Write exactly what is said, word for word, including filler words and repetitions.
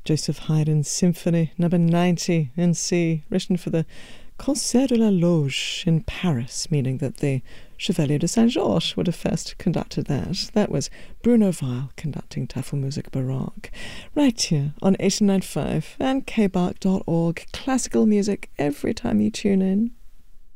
Joseph Haydn's Symphony Number ninety in C, written for the Concert de la Loge in Paris, meaning that the Chevalier de Saint-Georges would have first conducted that. That was Bruno Weil conducting Tafelmusik Baroque. Right here on eighty-nine point five and k bark dot org. Classical music every time you tune in.